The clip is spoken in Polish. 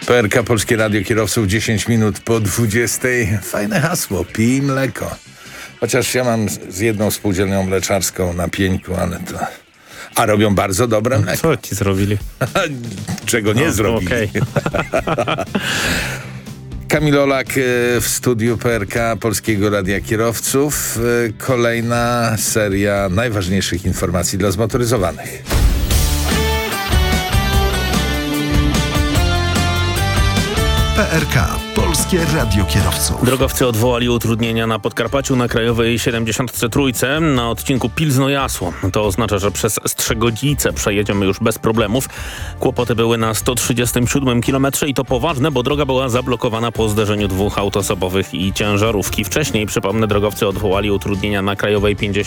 PRK Polskie Radio Kierowców 10 minut po 20. Fajne hasło, pij mleko. Chociaż ja mam z jedną spółdzielnią mleczarską na Pieńku, ale to... A robią bardzo dobre mleko. Co ci zrobili? Czego nie zrobili. Okay. Kamil Olak w studiu PRK Polskiego Radia Kierowców. Kolejna seria najważniejszych informacji dla zmotoryzowanych. PRK Polskie Radio Kierowców. Drogowcy odwołali utrudnienia na Podkarpaciu na Krajowej 73 na odcinku Pilzno-Jasło. To oznacza, że przez Strzegodzice przejedziemy już bez problemów. Kłopoty były na 137 km i to poważne, bo droga była zablokowana po zderzeniu dwóch aut osobowych i ciężarówki. Wcześniej, przypomnę, drogowcy odwołali utrudnienia na Krajowej 50